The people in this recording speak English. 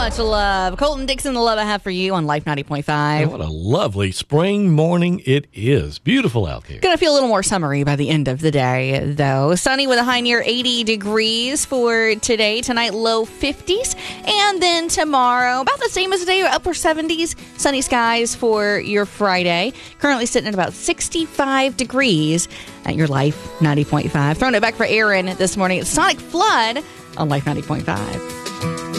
much love. Colton Dixon, the love I have for you on Life 90.5. What a lovely spring morning it is. Beautiful out here. Going to feel a little more summery by the end of the day, though. Sunny with a high near 80 degrees for today. Tonight, low 50s. And then tomorrow, about the same as today, upper 70s. Sunny skies for your Friday. Currently sitting at about 65 degrees at your Life 90.5. Throwing it back for Aaron this morning. It's Sonic Flood on Life 90.5.